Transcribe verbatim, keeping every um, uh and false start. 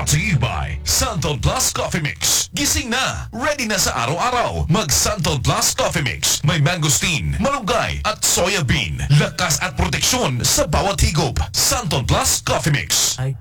Brought to you by Santol Plus Coffee Mix. Gising na, ready na sa araw-araw. Mag Santol Plus Coffee Mix. May mangosteen, malunggay at soya bean. Lakas at proteksyon sa bawat higop. Santol Plus Coffee Mix.